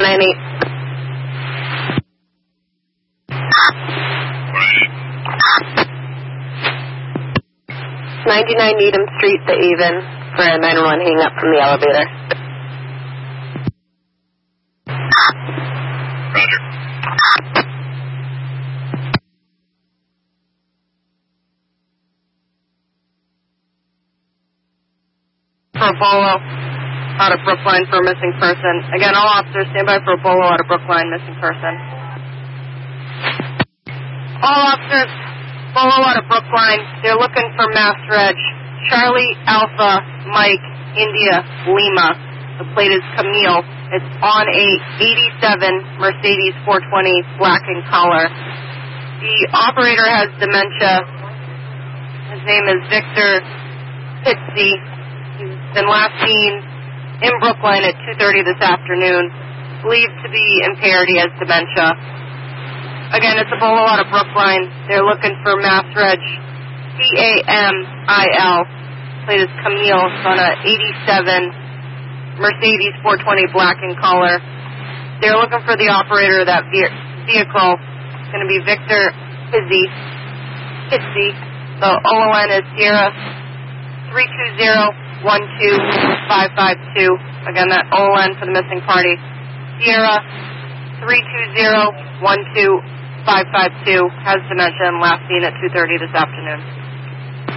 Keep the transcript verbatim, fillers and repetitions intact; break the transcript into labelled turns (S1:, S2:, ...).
S1: nine eight. ninety-nine Needham Street, the Avon, for a nine one one hang up from the elevator.
S2: Roger.
S3: For Bolo, out of Brookline for a missing person. Again, all officers stand by for Bolo out of Brookline, missing person. All officers, Bolo out of Brookline, they're looking for Mass Reg. Charlie Alpha Mike India Lima. The plate is Camille. It's on a eighty-seven Mercedes four twenty black in color. The operator has dementia. His name is Victor Pitsy. He's been last seen in Brookline at two thirty this afternoon. Believed to be impaired. He has dementia. Again, it's a Bolo out of Brookline. They're looking for Mass Reg. C A M I L. Plate is Camille. It's on a eighty-seven Mercedes four twenty black in color. They're looking for the operator of that ve- vehicle. It's going to be Victor Pizzi. Pizzi. The O L N is Sierra three two zero one two five five two. Again, that O L N for the missing party. Sierra three two zero one two five five two has dementia and last seen at two thirty this afternoon.